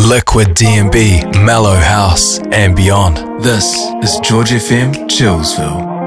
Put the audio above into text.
liquid D&B, mellow house, and beyond. This is George FM Chillsville.